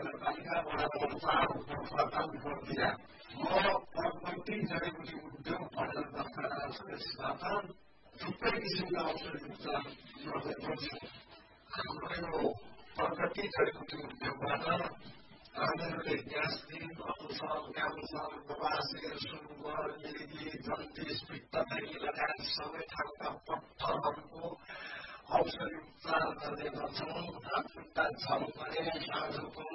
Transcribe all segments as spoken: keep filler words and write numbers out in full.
नगरपालिका वडा नम्बर चार उपप्रधान प्रक्रिया म प्रगति जडीबुटी उद्योग पढेर दर्ता सुरेशबाट थुप्रै किसिमका औषधि उपचार प्रयोग गर्छु। हाम्रो यो प्रगति जडीबुटी उद्योगबाट हामीहरूले ग्यास्ट्रिन, अल्सर, क्यान्सर, गवासे, सुगर, मिर्गी, जन्डिस, पित्तथैली लगायत सबै खालका पत्थरहरूको औषधि उपचार गर्ने गर्छौँ। हातखुट्टा झल्कने, साँझको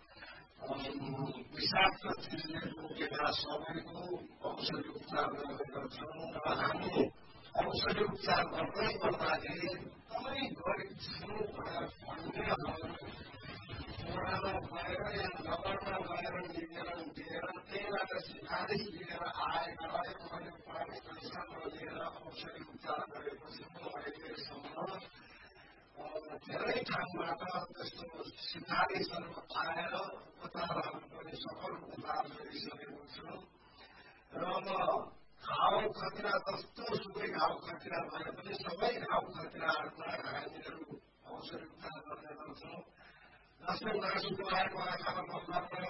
विषाक्त चिजले रोकेका सबैको औषधि उपचार गर्ने गर्छौँ र हामी औषधि उपचार गर्दै गर्दाखेरि एकदमै गरिब छौँ भनेर वडामा गएर या नगरमा गएर निवेदन दिएर त्यहीबाट सिफारिस लिएर आएकालाई मैले पाँच पैसा नलिएर औषधि उपचार गरेको छु। अहिलेसम्म धेरै ठाउँबाट त्यस्तो सिफारिसहरू आएर उपचारहरू पनि सफल उपचार गरिसकेको छु र म घाउ खतिरा जस्तो सुकै घाउ खतिरा भए पनि सबै घाउ खतिराहरूमा हामीहरू औषधि उपचार गर्ने गर्छौँ। जस्तै मासुको आएको आँखामा बल्ल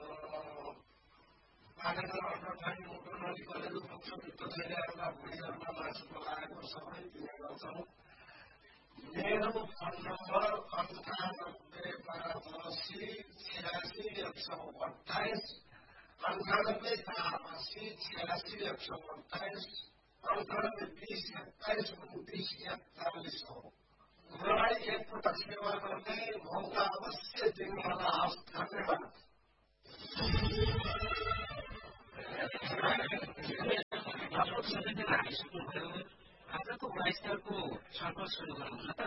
पाकेर अन्डरखानी मोटो नदी कलेजो पक्ष भित्र छैनहरूका भुँडीहरूमा मासुको लागेको सबै दिने गर्छौँ। मेरो फोन नम्बर अन्ठानब्बे पाँच अस्सी छ्यासी एक सौ अठाइस अन्ठानब्बे चार अस्सी छ्यासी एक सौ अठाइस अन्ठानब्बे बिस एक्काइस उन्तिस एकचालिस हो। मलाई एकपटक सेवा गर्ने मौका अवश्य दिनुहोला। हवस्, धन्यवाद। आजको वाइसको छलफल सुरु गरौँ न त।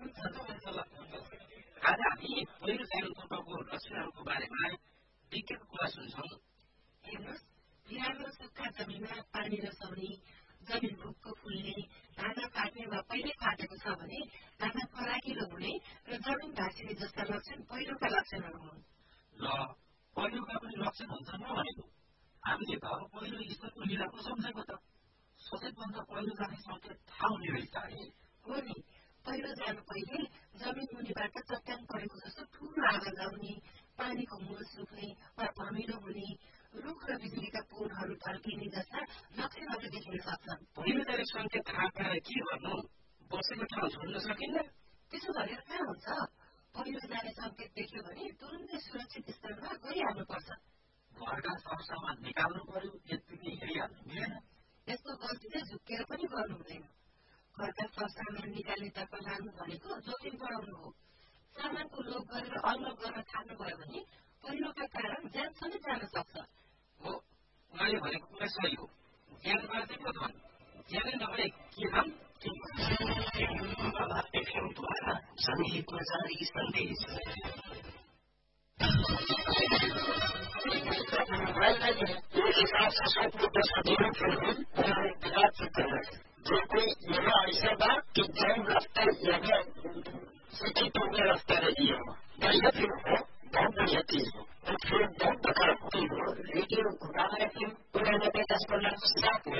आज हामी पहिरो जानु पूर्वको लक्षणहरूको बारेमा विज्ञको कुरा सुन्छौँ। हेर्नुहोस्, बिरालो सुक्खा जमिनमा पानी रसाउने, जमिन भुक्को फुल्ने, धाना पाक्ने वा पहिले फाटेको छ भने धाना फराकिलो हुने र जमिन भाँचिने जस्ता लक्षण पहिरोका लक्षणहरू हुन्। ल, पहिरोका पनि लक्षण हुन्छन् भनेको हामीले त पहिरो स्तरको लिलाको सम्झेको त सोचेभन्दा पहिरो जाने सङ्केत थाहा हुने रहेछ है। हो नि, पहिरो जानु पहिले जमिन मुनिबाट चट्याङ परेको जस्तो ठुलो आवाज आउने, पानीको मूल सुक्ने वा धमिलो हुने, रुख र बिजुलीका पोलहरू ढल्किने जस्ता लक्षणहरू देखिन सक्छन्। पहिरो जाने सङ्केत थाहा पाएर के गर्नु? बसेको ठाउँ छोड्न सकिन्न? त्यसो गरेर कहाँ हुन्छ? पहिरो जाने सङ्केत देख्यो भने तुरुन्तै सुरक्षित स्थानमा गइहाल्नुपर्छ। घरका सरसामान निकाल्नु पर्यो, यत्तिकै हेरिहाल्नु मिलेन। यस्तो गल्ती चाहिँ झुक्केर पनि गर्नु हुँदैन। घरका सरसामान निकाल्नेतर्फ लाग्नु भनेको जोखिम बढाउनु हो। सामानको लोभ गरेर अल्लोभ गर्न थाल्नुभयो भने पहिरोका कारण ज्यान समेत जान सक्छ। हो, उहाँले भनेको कुरा सही हो। ज्यान बाँच्ने पो धन, ज्यानै नभए के धन? एफएमद्वारा जनहितमा जारी सन्देश। यो हिसाब से सोचने को सदियों के लिए विराट चित्र है जो कोई यहाँ ऐसा बात कि जैन रास्ता यहाँ सिटी टू में रास्ता रही हो बढ़िया फिल्म हो, बहुत बढ़िया चीज हो। तो फिल्म बहुत प्रकार की हो, लेकिन घुमाने फिल्म पुराने पे दस पंद्रह साथ में